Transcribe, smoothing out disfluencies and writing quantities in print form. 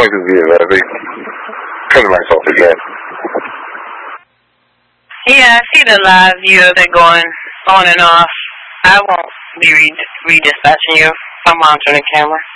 point is I think cutting myself again. Yeah, I see the live view of it going on and off. I won't be redispatching you if I'm monitoring the camera.